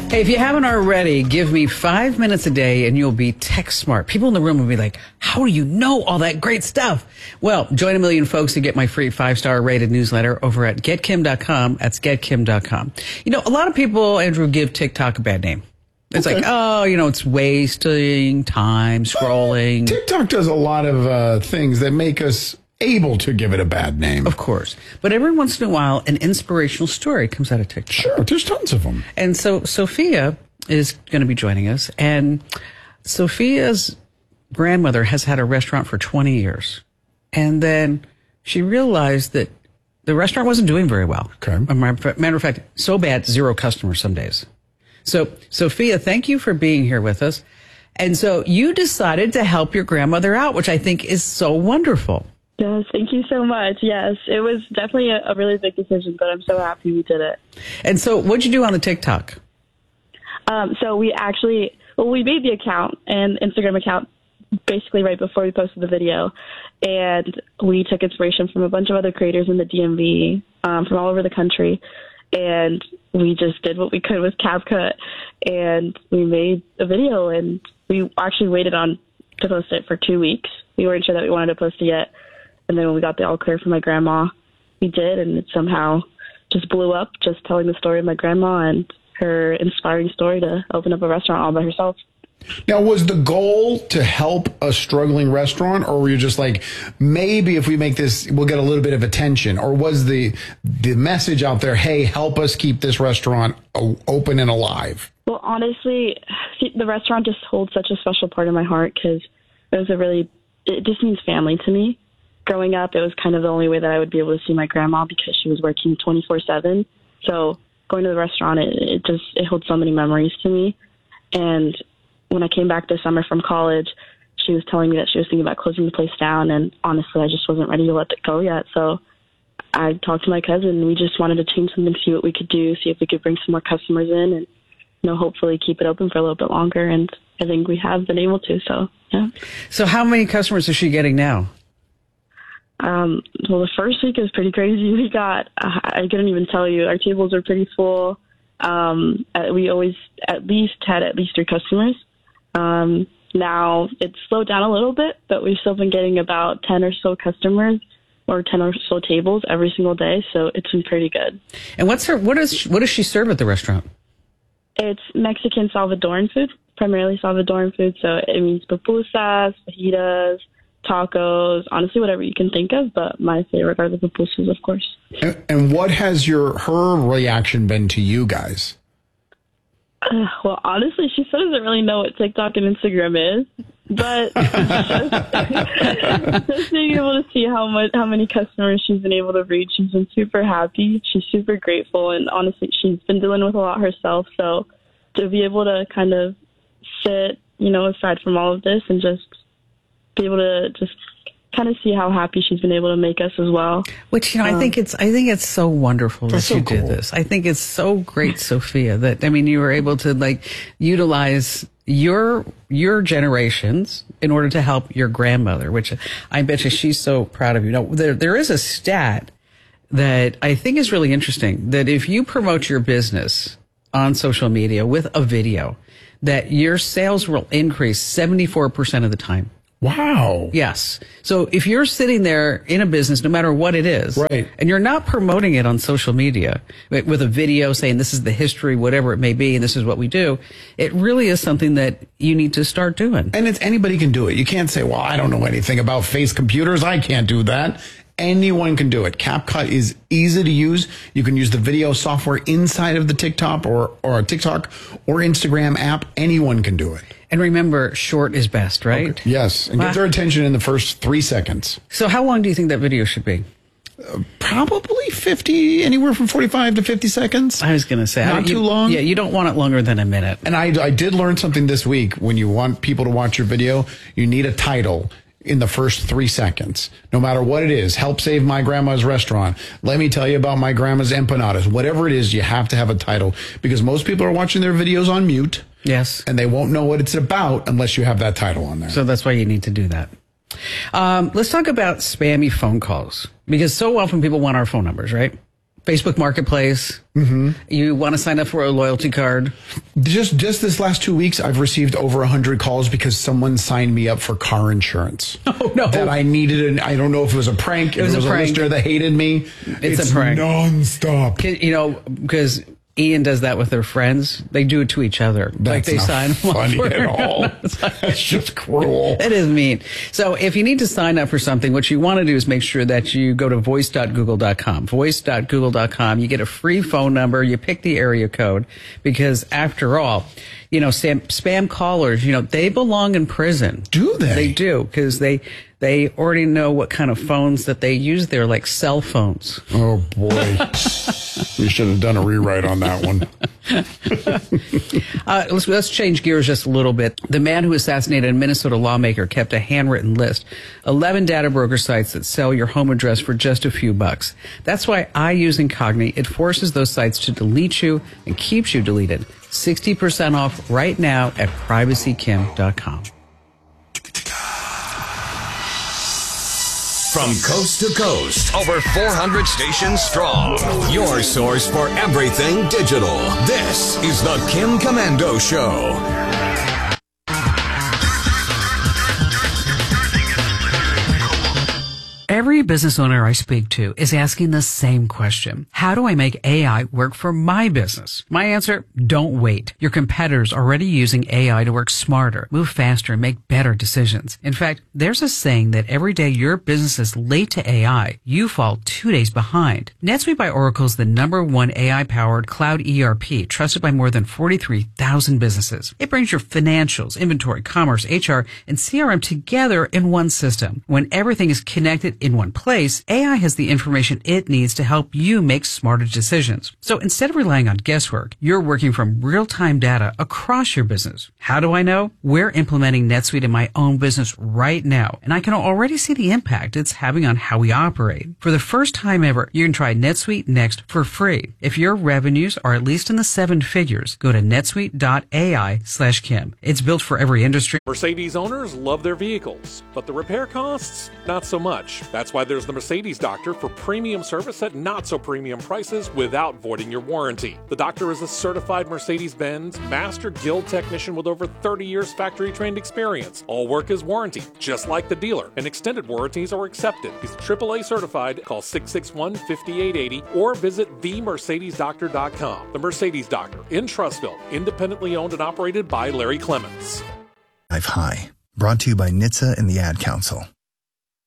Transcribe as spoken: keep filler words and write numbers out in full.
Hey, if you haven't already, give me five minutes a day and you'll be tech smart. People in the room will be like, how do you know all that great stuff? Well, join a million folks to get my free five-star rated newsletter over at get kim dot com. That's get kim dot com. You know, a lot of people, Andrew, give TikTok a bad name. It's okay. like, oh, you know, it's wasting time scrolling. TikTok does a lot of uh, things that make us able to give it a bad name. Of course. But every once in a while, an inspirational story comes out of TikTok. Sure, there's tons of them. And so Sophia is going to be joining us. And Sophia's grandmother has had a restaurant for twenty years. And then she realized that the restaurant wasn't doing very well. Okay. Matter of fact, so bad, zero customers some days. So, Sophia, thank you for being here with us. And so you decided to help your grandmother out, which I think is so wonderful. Yes, thank you so much. Yes, it was definitely a, a really big decision, but I'm so happy we did it. And so what'd you do on the TikTok? Um, so we actually, well, we made the account and Instagram account basically right before we posted the video. And we took inspiration from a bunch of other creators in the D M V um, from all over the country. And we just did what we could with CapCut. And we made a video, and we actually waited on to post it for two weeks. We weren't sure that we wanted to post it yet. And then when we got the all clear from my grandma, we did, and it somehow just blew up, just telling the story of my grandma and her inspiring story to open up a restaurant all by herself. Now, was the goal to help a struggling restaurant, or were you just like, maybe if we make this, we'll get a little bit of attention? Or was the the message out there, hey, help us keep this restaurant open and alive? Well, honestly, the restaurant just holds such a special part of my heart because it was a really, it just means family to me. Growing up, it was kind of the only way that I would be able to see my grandma because she was working twenty-four seven. So going to the restaurant, it, it just, it holds so many memories to me. And when I came back this summer from college, she was telling me that she was thinking about closing the place down. And honestly, I just wasn't ready to let it go yet. So I talked to my cousin. We just wanted to change something, see what we could do, see if we could bring some more customers in and, you know, hopefully keep it open for a little bit longer. And I think we have been able to. So, yeah. So how many customers is she getting now? Um, well, the first week was pretty crazy. We got, uh, I couldn't even tell you, our tables are pretty full. Um, uh, we always at least had at least three customers. Um, now it's slowed down a little bit, but we've still been getting about ten or so customers or ten or so tables every single day. So it's been pretty good. And what's her, what is, what does she serve at the restaurant? It's Mexican Salvadoran food, primarily Salvadoran food. So it means pupusas, fajitas, tacos, honestly, whatever you can think of, but my favorite are the pupusas, of course. And, and what has your her reaction been to you guys? Uh, well, honestly, she still doesn't really know what TikTok and Instagram is, but just, just being able to see how much, how many customers she's been able to reach, she's been super happy. She's super grateful, and honestly, she's been dealing with a lot herself. So to be able to kind of sit, you know, aside from all of this and just be able to just kind of see how happy she's been able to make us as well. Which, you know, um, I think it's, I think it's so wonderful that so you cool. did this. I think it's so great, Sophia, that, I mean, you were able to like utilize your, your generations in order to help your grandmother, which I bet you she's so proud of you. Now, there, there is a stat that I think is really interesting, that if you promote your business on social media with a video, that your sales will increase seventy-four percent of the time. Wow. Yes. So if you're sitting there in a business, no matter what it is, right, and you're not promoting it on social media with a video saying this is the history, whatever it may be, and this is what we do, it really is something that you need to start doing. And it's anybody can do it. You can't say, well, I don't know anything about face computers. I can't do that. Anyone can do it. CapCut is easy to use. You can use the video software inside of the TikTok or, or a TikTok or Instagram app. Anyone can do it. And remember, short is best, right? Okay. Yes. And wow. Get their attention in the first three seconds. So how long do you think that video should be? Uh, probably fifty, anywhere from forty-five to fifty seconds. I was going to say. Not you, too long. Yeah, you don't want it longer than a minute. And I, I did learn something this week. When you want people to watch your video, you need a title in the first three seconds, no matter what it is. Help save my grandma's restaurant. Let me tell you about my grandma's empanadas. Whatever it is, you have to have a title, because most people are watching their videos on mute. Yes. And they won't know what it's about unless you have that title on there. So that's why you need to do that. Um, let's talk about spammy phone calls, because so often people want our phone numbers, right? Facebook Marketplace. Mm-hmm. You want to sign up for a loyalty card. Just just this last two weeks, I've received over one hundred calls because someone signed me up for car insurance. Oh, no. That I needed. An, I don't know if it was a prank. It was, it was a, a listener that hated me. It's, it's a prank. nonstop. You know, because Ian does that with their friends. They do it to each other. That's like they not sign funny at all. That's just cruel. It is mean. So if you need to sign up for something, what you want to do is make sure that you go to voice dot google dot com. voice dot google dot com. You get a free phone number. You pick the area code because after all, you know, spam, spam callers, you know, they belong in prison. Do they? They do because they they already know what kind of phones that they use there, like cell phones. Oh, boy. We should have done a rewrite on that one. uh, let's, let's change gears just a little bit. The man who assassinated a Minnesota lawmaker kept a handwritten list. eleven data broker sites that sell your home address for just a few bucks. That's why I use Incogni. It forces those sites to delete you and keeps you deleted. sixty percent off right now at privacy kim dot com. From coast to coast, over four hundred stations strong. Your source for everything digital. This is the Kim Komando Show. Every business owner I speak to is asking the same question. How do I make A I work for my business? My answer, don't wait. Your competitors are already using A I to work smarter, move faster, and make better decisions. In fact, there's a saying that every day your business is late to A I, you fall two days behind. NetSuite by Oracle is the number one A I-powered cloud E R P, trusted by more than forty-three thousand businesses. It brings your financials, inventory, commerce, H R, and C R M together in one system. When everything is connected in one place, A I has the information it needs to help you make smarter decisions. So instead of relying on guesswork, you're working from real-time data across your business. How do I know? We're implementing NetSuite in my own business right now, and I can already see the impact it's having on how we operate. For the first time ever, you can try NetSuite Next for free. If your revenues are at least in the seven figures, go to netsuite dot A I slash Kim. It's built for every industry. Mercedes owners love their vehicles, but the repair costs, not so much. That's why there's the Mercedes Doctor for premium service at not so premium prices without voiding your warranty. The Doctor is a certified Mercedes-Benz Master Guild technician with over thirty years factory trained experience. All work is warranty, just like the dealer, and extended warranties are accepted. He's triple A certified. Call six six one, five eight eight zero or visit the mercedes doctor dot com. The Mercedes Doctor in Trussville, independently owned and operated by Larry Clements. Life High, brought to you by N H T S A and the Ad Council.